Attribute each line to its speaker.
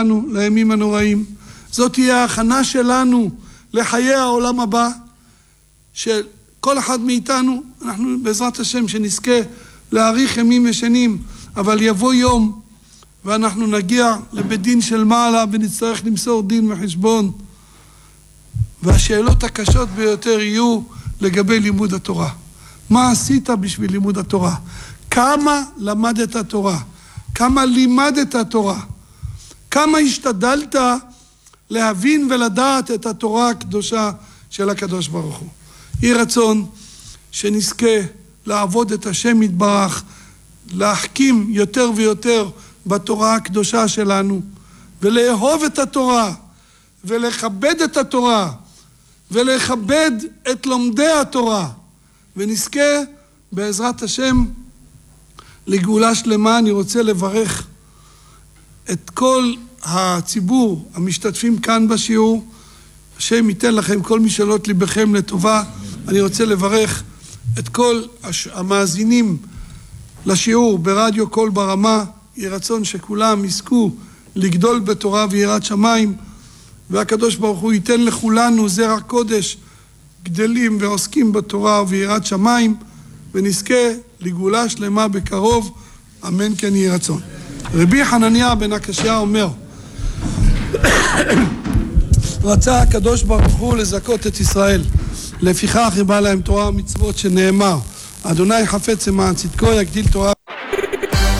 Speaker 1: שלנו לימים הנוראים. זאת תהיה ההכנה שלנו לחיי העולם הבא, של כל אחד מאיתנו. אנחנו בעזרת השם שנזכה להאריך ימים ושנים, אבל יבוא יום ואנחנו נגיע לבית דין של מעלה ונצטרך למסור דין וחשבון, והשאלות הקשות ביותר יהיו לגבי לימוד התורה. מה עשית בשביל לימוד התורה? כמה למדת תורה? כמה לימדת תורה? כמה השתדלת להבין ולדעת את התורה הקדושה של הקדוש ברוך הוא? יהי רצון שנזכה לעבוד את השם יתברך, להחכים יותר ויותר בתורה הקדושה שלנו, ולאהוב את התורה, ולכבד את התורה, ולכבד את לומדי התורה, ונזכה בעזרת השם לגאולה שלמה. אני רוצה לברך את כל הציבור המשתתפים כאן בשיעור. השם ייתן לכם כל משאלות ליבכם לטובה. אני רוצה לברך את כל המאזינים לשיעור ברדיו קול ברמה. יהי רצון שכולם יזכו לגדול בתורה ויראת שמיים, והקדוש ברוך הוא ייתן לכולנו זרע קודש גדלים ועוסקים בתורה ויראת שמיים, ונזכה לגאולה שלמה בקרוב, אמן כן יהי רצון. רבי חנניה בן הקשיא אומר, רצה הקדוש ברוך הוא לזכות את ישראל, לפיכך יבא להם תורה ומצוות, שנאמר, אדוני חפץ למען צדקו יגדיל תורה